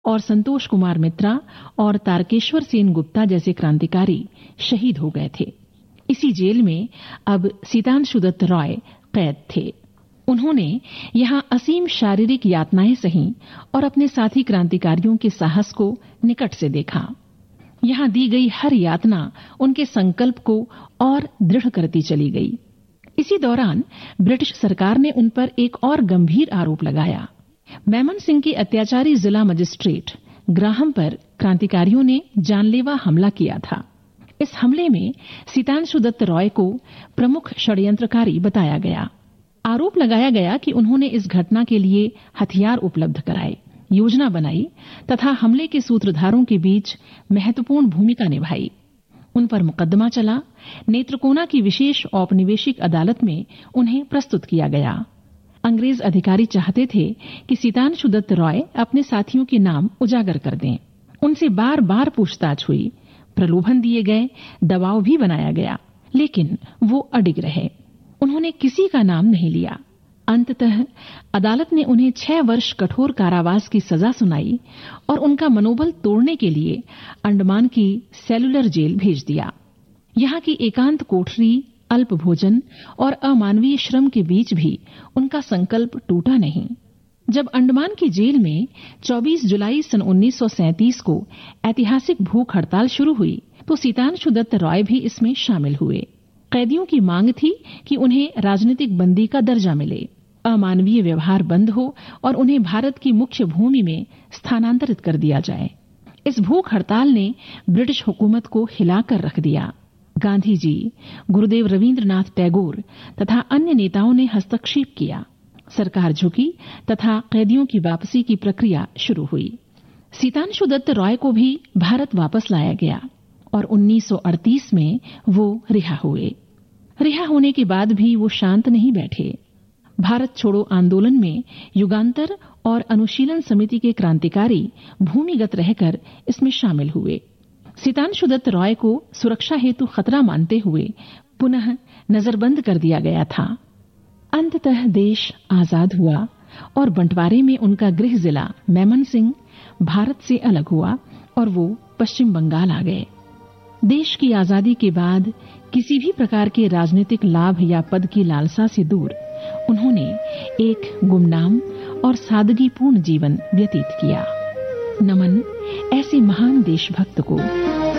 और संतोष कुमार मित्रा और तारकेश्वर सेन गुप्ता जैसे क्रांतिकारी शहीद हो गए थे। इसी जेल में अब सीतांशु दत्त रॉय कैद थे। उन्होंने यहां असीम शारीरिक यातनाएं सहीं और अपने साथी क्रांतिकारियों के साहस को निकट से देखा। यहां दी गई हर यातना उनके संकल्प को और दृढ़ करती चली गई। इसी दौरान ब्रिटिश सरकार ने उन पर एक और गंभीर आरोप लगाया। मेमन सिंह के अत्याचारी जिला मजिस्ट्रेट ग्राहम पर क्रांतिकारियों ने जानलेवा हमला किया था। इस हमले में सीतांशु दत्त रॉय को प्रमुख षड्यंत्रकारी बताया गया। आरोप लगाया गया कि उन्होंने इस घटना के लिए हथियार उपलब्ध कराए, योजना बनाई तथा हमले के सूत्रधारों के बीच महत्वपूर्ण भूमिका निभाई। उन पर मुकदमा चला। नेत्रकोना की विशेष औपनिवेशिक अदालत में उन्हें प्रस्तुत किया गया। अंग्रेज अधिकारी चाहते थे कि सीतांशु दत्त रॉय अपने साथियों के नाम उजागर कर दें। उनसे बार बार पूछताछ हुई, प्रलोभन दिए गए, दबाव भी बनाया गया, लेकिन वो अडिग रहे। उन्होंने किसी का नाम नहीं लिया। अंततः अदालत ने उन्हें 6 वर्ष कठोर कारावास की सजा सुनाई और उनका मनोबल तोड़ने के लिए अंडमान की सेलुलर जेल भेज दिया। यहां की एकांत कोठरी, अल्प भोजन और अमानवीय श्रम के बीच भी उनका संकल्प टूटा नहीं। जब अंडमान की जेल में 24 जुलाई सन 1937 को ऐतिहासिक भूख हड़ताल शुरू हुई तो सीतांशु दत्त रॉय भी इसमें शामिल हुए। कैदियों की मांग थी कि उन्हें राजनीतिक बंदी का दर्जा मिले, अमानवीय व्यवहार बंद हो और उन्हें भारत की मुख्य भूमि में स्थानांतरित कर दिया जाए। इस भूख हड़ताल ने ब्रिटिश हुकूमत को हिलाकर रख दिया। गांधी जी, गुरुदेव रविंद्रनाथ टैगोर तथा अन्य नेताओं ने हस्तक्षेप किया। सरकार झुकी तथा कैदियों की वापसी की प्रक्रिया शुरू हुई। सीतांशु दत्त रॉय को भी भारत वापस लाया गया और 1938 में वो रिहा हुए। रिहा होने के बाद भी वो शांत नहीं बैठे। भारत छोड़ो आंदोलन में युगांतर और अनुशीलन समिति के क्रांतिकारी भूमिगत रहकर इसमें शामिल हुए। सीतांशु दत्त रॉय को सुरक्षा हेतु खतरा मानते हुए पुनः नजरबंद कर दिया गया था। अंततः देश आजाद हुआ और बंटवारे में उनका गृह जिला मेमन सिंह भारत से अलग हुआ और वो पश्चिम बंगाल आ गए। देश की आजादी के बाद किसी भी प्रकार के राजनीतिक लाभ या पद की लालसा से दूर उन्होंने एक गुमनाम और सादगीपूर्ण जीवन व्यतीत किया। नमन ऐसे महान देशभक्त को।